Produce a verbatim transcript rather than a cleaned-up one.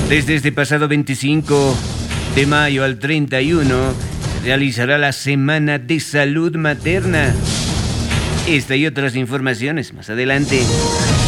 Desde este pasado veinticinco de mayo al treinta y uno se realizará la Semana de Salud Materna. Esta y otras informaciones más adelante.